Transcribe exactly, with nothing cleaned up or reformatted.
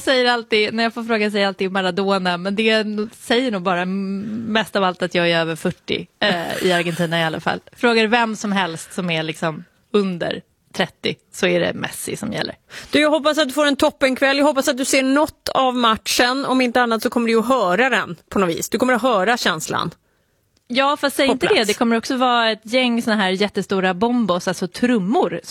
säger alltid, när jag får fråga säger jag alltid Maradona, men det säger nog bara mest av allt att jag är över fyrtio eh, i Argentina i alla fall. Frågar vem som helst som är liksom under trettio så är det Messi som gäller. Du, jag hoppas att du får en toppenkväll. Jag hoppas att du ser något av matchen. Om inte annat så kommer du att höra den på något vis. Du kommer att höra känslan. Ja, fast säg inte det. Det kommer också vara ett gäng såna här jättestora bombos, alltså trummor